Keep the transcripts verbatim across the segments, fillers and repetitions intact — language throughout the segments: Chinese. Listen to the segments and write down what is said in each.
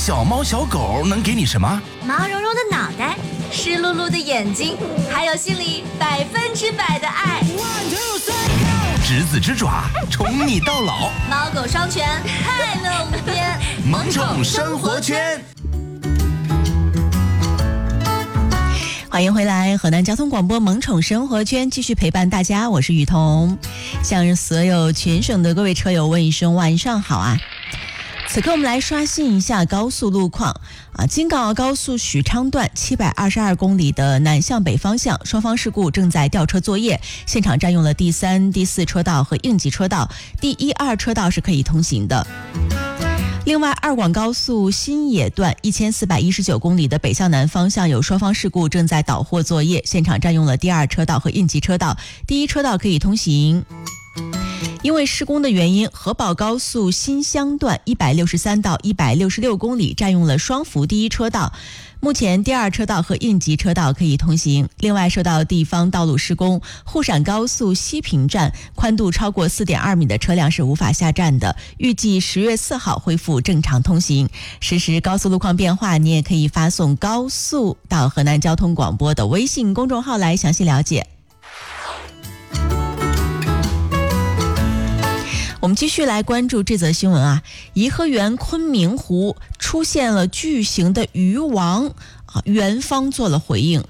小猫小狗能给你什么？ 毛茸茸的脑袋，湿漉漉的眼睛，还有心里百分之百的爱。 执子之爪，宠你到老。 猫狗双全，快乐无边。 萌宠生活圈。 欢迎回来，河南交通广播萌宠生活圈继续陪伴大家，我是雨桐，向所有全省的各位车友问一声晚上好啊！此刻我们来刷新一下高速路况啊，京港澳高速许昌段七百二十二公里的南向北方向，双方事故正在吊车作业，现场占用了第三、第四车道和应急车道，第一、二车道是可以通行的。另外，二广高速新野段一千四百一十九公里的北向南方向有双方事故正在导货作业，现场占用了第二车道和应急车道，第一车道可以通行。因为施工的原因，河宝高速新乡段一百六十三到一百六十六公里占用了双福第一车道，目前第二车道和应急车道可以通行。另外，受到地方道路施工，沪陕高速西平站宽度超过 四点二米的车辆是无法下站的，预计十月四号恢复正常通行。实时高速路况变化，你也可以发送高速到河南交通广播的微信公众号来详细了解。我们继续来关注这则新闻啊，颐和园昆明湖出现了巨型的鱼王啊，园方做了回应。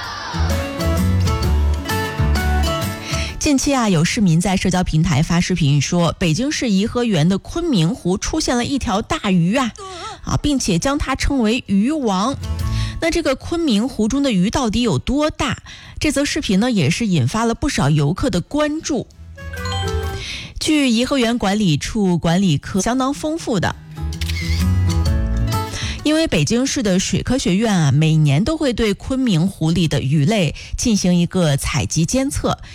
近期啊，有市民在社交平台发视频说，北京市颐和园的昆明湖出现了一条大鱼啊，啊，并且将它称为鱼王。那这个昆明湖中的鱼到底有多大？这则视频呢，也是引发了不少游客的关注。据颐和园管理处管理科相当丰富的，因为北京市的水科学院啊，每年都会对昆明湖里的鱼类进行一个采集监测，